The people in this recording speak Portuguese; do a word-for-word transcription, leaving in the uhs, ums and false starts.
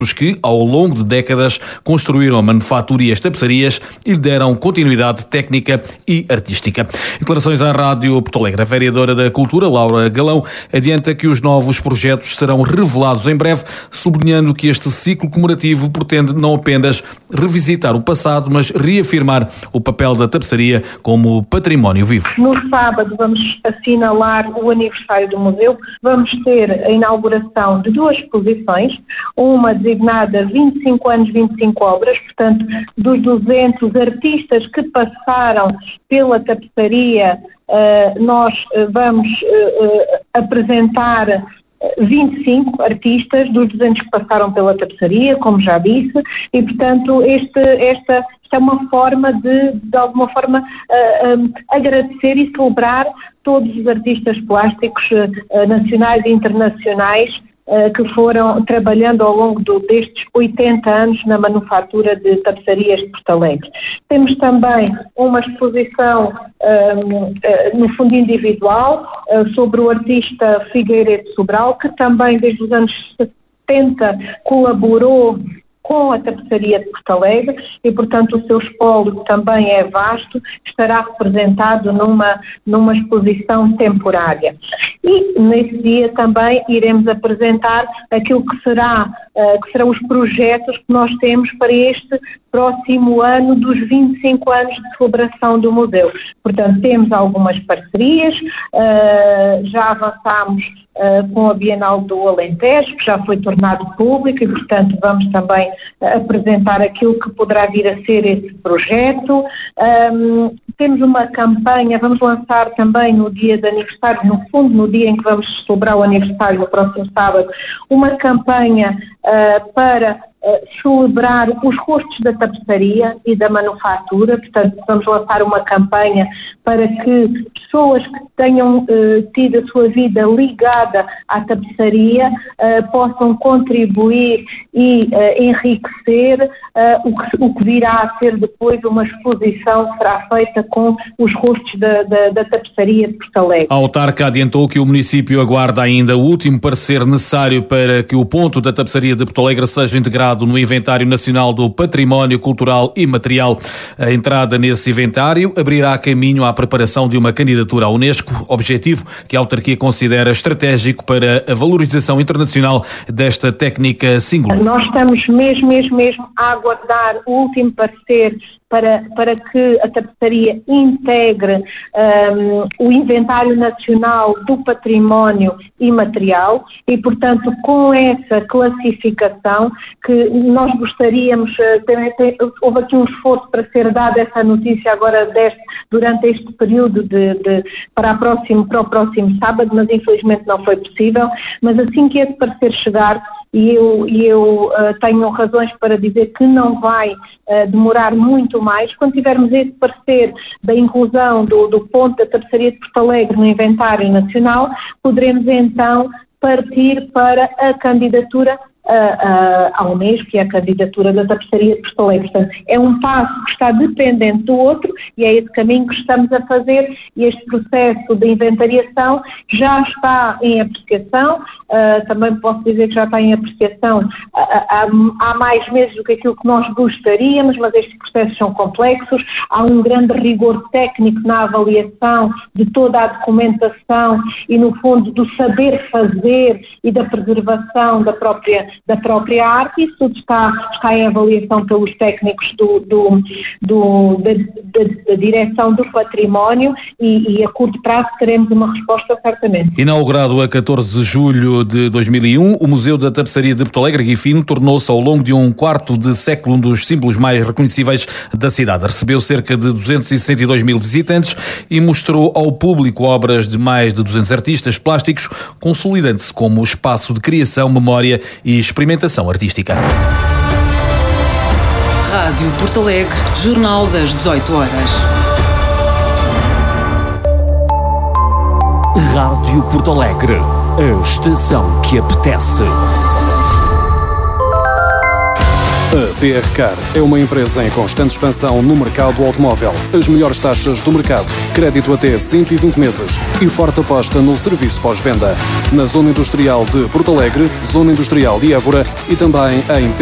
os que, ao longo de décadas, construíram a manufatura e as tapeçarias e lhe deram continuidade técnica e artística. Declarações à Rádio Porto Alegre. A vereadora da Cultura, Laura Galão, adianta que os novos projetos serão revelados em breve, sublinhando que este ciclo comemorativo pretende não apenas revisitar o passado, mas reafirmar o papel da tapeçaria como património vivo. No sábado vamos assinalar o aniversário do museu. Vamos ter a inauguração de duas exposições, uma designada vinte e cinco anos, vinte e cinco obras, portanto, dos duzentos artistas que passaram pela tapeçaria, uh, nós vamos uh, apresentar vinte e cinco artistas dos duzentos que passaram pela tapeçaria, como já disse, e, portanto, este, esta, esta é uma forma de, de alguma forma, uh, um, agradecer e celebrar todos os artistas plásticos uh, nacionais e internacionais que foram trabalhando ao longo do, destes oitenta anos na manufatura de tapeçarias de Porto Alegre. Temos também uma exposição um, no fundo individual sobre o artista Figueiredo Sobral, que também desde os anos setenta colaborou com a tapeçaria de Porto Alegre e, portanto, o seu espólio, que também é vasto, estará representado numa, numa exposição temporária. E, nesse dia, também iremos apresentar aquilo que, será, uh, que serão os projetos que nós temos para este próximo ano dos vinte e cinco anos de celebração do museu. Portanto, temos algumas parcerias, uh, já avançámos Uh, com a Bienal do Alentejo, que já foi tornado público e, portanto, vamos também uh, apresentar aquilo que poderá vir a ser esse projeto. Um, temos uma campanha, vamos lançar também no dia de aniversário, no fundo, no dia em que vamos celebrar o aniversário, no próximo sábado, uma campanha uh, para Uh, celebrar os rostos da tapeçaria e da manufatura. Portanto, vamos lançar uma campanha para que pessoas que tenham uh, tido a sua vida ligada à tapeçaria uh, possam contribuir e uh, enriquecer uh, o, que, o que virá a ser depois uma exposição que será feita com os rostos da, da, da tapeçaria de Porto Alegre. A autarca adiantou que o município aguarda ainda o último parecer necessário para que o ponto da tapeçaria de Porto Alegre seja integrado no Inventário Nacional do Património Cultural e Material. A entrada nesse inventário abrirá caminho à preparação de uma candidatura à Unesco, objetivo que a autarquia considera estratégico para a valorização internacional desta técnica singular. Nós estamos mesmo, mesmo, mesmo a aguardar o último parecer para, para que a tapeçaria integre um, o Inventário Nacional do Património Imaterial e, portanto, com essa classificação que nós gostaríamos, tem, tem, houve aqui um esforço para ser dada essa notícia agora deste, durante este período de, de, para, a próximo, para o próximo sábado, mas infelizmente não foi possível, mas assim que esse parecer chegar, e eu, e eu uh, tenho razões para dizer que não vai uh, demorar muito mais. Quando tivermos esse parecer da inclusão do, do ponto da tapeçaria de Porto Alegre no Inventário Nacional, poderemos então partir para a candidatura à Unesco, que é a candidatura da tapeçaria de Porto Alegre. Portanto, é um passo que está dependente do outro e é esse caminho que estamos a fazer e este processo de inventariação já está em apreciação. Uh, também posso dizer que já está em apreciação uh, há, há mais meses do que aquilo que nós gostaríamos, mas estes processos são complexos. Há um grande rigor técnico na avaliação de toda a documentação e, no fundo, do saber fazer e da preservação da própria da própria arte. Isso tudo está, está em avaliação pelos técnicos do, do, do, da, da, da direção do património e, e a curto prazo teremos uma resposta certamente. Inaugurado a catorze de julho de dois mil e um, o Museu da Tapeçaria de Porto Alegre Guifino tornou-se ao longo de um quarto de século um dos símbolos mais reconhecíveis da cidade. Recebeu cerca de duzentos e sessenta e dois mil visitantes e mostrou ao público obras de mais de duzentos artistas plásticos, consolidando-se como espaço de criação, memória e experimentação artística. Rádio Porto Alegre, Jornal das dezoito horas. Rádio Porto Alegre, a estação que apetece. A P R Car é uma empresa em constante expansão no mercado automóvel. As melhores taxas do mercado, crédito até cento e vinte meses e forte aposta no serviço pós-venda. Na Zona Industrial de Porto Alegre, Zona Industrial de Évora e também em